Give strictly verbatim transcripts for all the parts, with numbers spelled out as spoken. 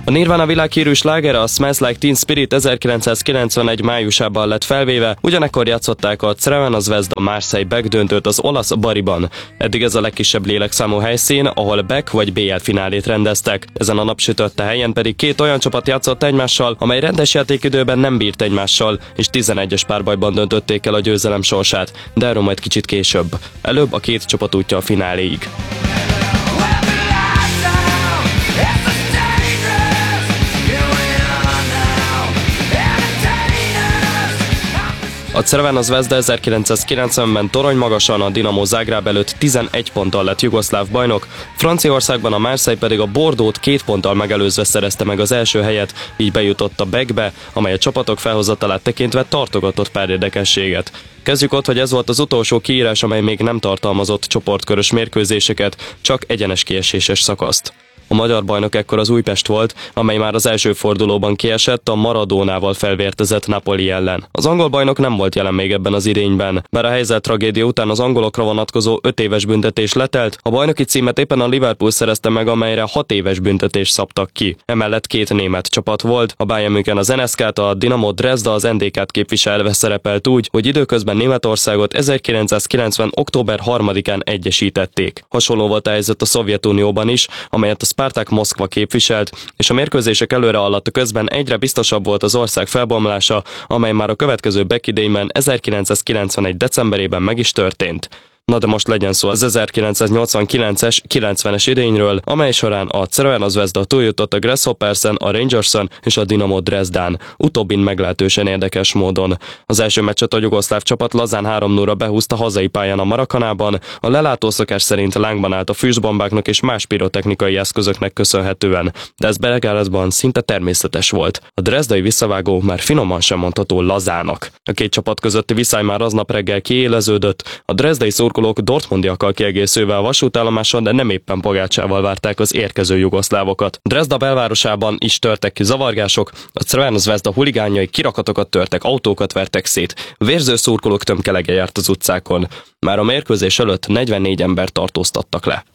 A Nirvana világhírű slágere, a Smells Like Teen Spirit ezerkilencszázkilencvenegy májusában lett felvéve, ugyanekkor játszották a Crvena Zvezda Marseille Beck döntőt az olasz Bariban. Eddig ez a legkisebb lélekszámú helyszín, ahol Beck vagy bé el finálét rendeztek. Ezen a napsütötte helyen pedig két olyan csapat játszott egymással, amely rendes játékidőben nem bírt egymással, és tizenegyes párbajban döntötték el a győzelem sorsát, de erről majd kicsit később. Előbb a két csapat útja a fináléig. A Crvena Zvezda ezerkilencszázkilencvenben torony magasan a Dinamo Zágráb előtt tizenegy ponttal lett jugoszláv bajnok, Franciaországban a Marseille pedig a Bordeaux-t két ponttal megelőzve szerezte meg az első helyet, így bejutott a Beckbe, amely a csapatok felhozatalát tekintve tartogatott pár érdekességet. Kezdjük ott, hogy ez volt az utolsó kiírás, amely még nem tartalmazott csoportkörös mérkőzéseket, csak egyenes kieséses szakaszt. A magyar bajnok ekkor az Újpest volt, amely már az első fordulóban kiesett a Maradónával felvértezett Napoli ellen. Az angol bajnok nem volt jelen még ebben az idényben, bár a helyzet tragédia után az angolokra vonatkozó öt éves büntetés letelt, a bajnoki címet éppen a Liverpool szerezte meg, amelyre hat éves büntetés szabtak ki. Emellett két német csapat volt, a Bayern München az en es ká-t, a Dinamo Dresda az en dé ká-t képviselve szerepelt úgy, hogy időközben Németországot ezerkilencszázkilencven. október harmadikán egyesítették. Hasonló volt a helyzet a Szovjetunióban is, amelyet a Spartak Moszkva képviselt, és a mérkőzések előre alatt közben egyre biztosabb volt az ország felbomlása, amely már a következő Beck idényben ezerkilencszázkilencvenegy. decemberében meg is történt. Na de most legyen szó az ezerkilencszáznyolcvankilences kilencvenes idényről, amely során a Crvena Zvezda túljutott a Grasshoppersen, a Rangersen és a Dinamo Dresdán, utóbbin meglehetősen érdekes módon. Az első meccset a jugoszláv csapat lazán három nullra behúzta hazai pályán a Maracanában, a lelátószokás szerint lángban állt a füstbombáknak és más pirotechnikai eszközöknek köszönhetően, de ez Belgrádban szinte természetes volt. A drezdai visszavágó már finoman sem mondható lazának. A két csapat közötti viszály már aznap reggel kiéleződött, a drezdai szurkolók dortmundiakkal kiegészülve a vasútállomáson, de nem éppen pogácsával várták az érkező jugoszlávokat. Dresda belvárosában is törtek ki zavargások, a Crvena Zvezda huligánjai kirakatokat törtek, autókat vertek szét, vérző szurkolók tömkelege járt az utcákon. Már a mérkőzés előtt negyvennégy ember tartóztattak le.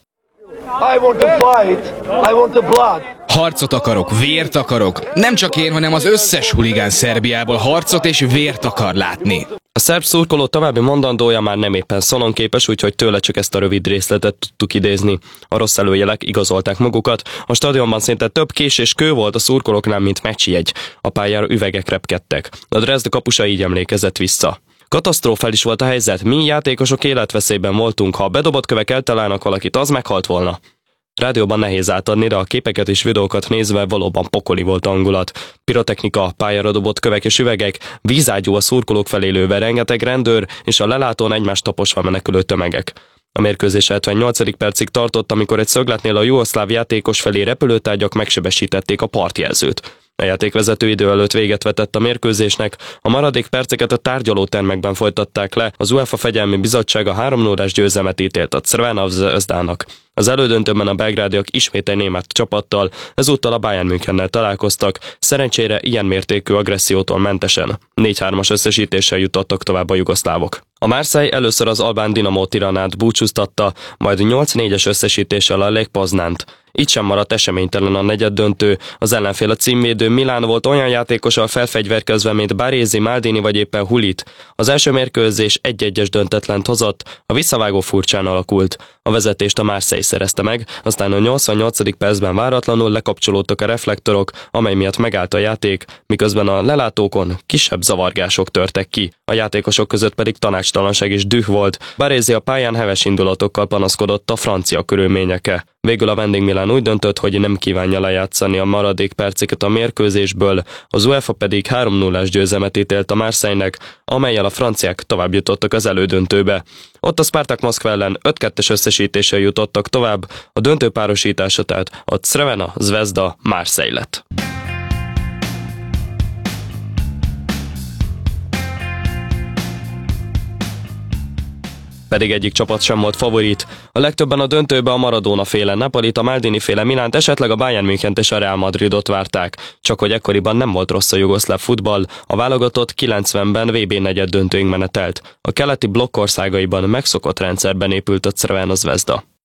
I want to fight. I want the blood. Harcot akarok, vért akarok. Nem csak én, hanem az összes huligán Szerbiából harcot és vért akar látni. A szerb szurkoló további mondandója már nem éppen szalonképes, úgyhogy tőle csak ezt a rövid részletet tudtuk idézni. A rossz előjelek igazolták magukat, a stadionban szinte több kés és kő volt a szurkolóknál, mint meccsjegy. A pályára üvegek repkedtek. A Dresda kapusa így emlékezett vissza. Katasztrofális volt a helyzet, mi játékosok életveszélyben voltunk, ha a bedobott kövek eltalálnak valakit, az meghalt volna. Rádióban nehéz átadni, de a képeket és videókat nézve valóban pokoli volt a hangulat. Pirotechnika, pályára dobott kövek és üvegek, vízágyú a szurkolók felé lőve, rengeteg rendőr és a lelátón egymást taposva menekülő tömegek. A mérkőzés hetvennyolcadik percig tartott, amikor egy szögletnél a jugoszláv játékos felé repülőtárgyak megsebesítették a partjelzőt. A játékvezető idő előtt véget vetett a mérkőzésnek, a maradék perceket a tárgyalótermekben folytatták le, az UEFA Fegyelmi Bizottsága három nullás győzelmet ítélt a Crvena Zvezdának. Az elődöntőben a belgrádiak ismét egy német csapattal, ezúttal a Bayern Münchennel találkoztak, szerencsére ilyen mértékű agressziótól mentesen. négy hármas összesítéssel jutottak tovább a jugoszlávok. A Marseille először az albán Dinamo Tiranát búcsúztatta, majd nyolc négyes összesítéssel a Lech Poznánt. Így sem maradt eseménytelen a negyeddöntő, az ellenfél a címvédő Milán volt olyan játékossal felfegyverkezve, mint Baresi, Maldini vagy éppen Hulit. Az első mérkőzés egy-egyes döntetlent hozott, a visszavágó furcsán alakult. A vezetést a Marseille szerezte meg, aztán a nyolcvannyolcadik percben váratlanul lekapcsolódtak a reflektorok, amely miatt megállt a játék, miközben a lelátókon kisebb zavargások törtek ki. A játékosok között pedig tanácstalanság és düh volt. Baresi a pályán heves indulatokkal panaszkodott a francia körülményekre. Végül a vendég Milán úgy döntött, hogy nem kívánja lejátszani a maradék perceket a mérkőzésből, az UEFA pedig három nullás győzelmet ítélt a Marseille-nek, amellyel a franciák tovább jutottak az elődöntőbe. Ott a Spartak Moszkva ellen öt kettes összesítéssel jutottak tovább, a döntő párosítása tehát a Crvena Zvezda Marseille lett. Pedig egyik csapat sem volt favorit. A legtöbben a döntőbe a Maradona féle Napolit, a Maldini féle Milánt, esetleg a Bayern Münchent és a Real Madridot várták. Csak hogy ekkoriban nem volt rossz a jugoszláv futball, a válogatott kilencvenben vé bé negyeddöntőig menetelt. A keleti blokk országaiban megszokott rendszerben épült a Crvena Zvezda.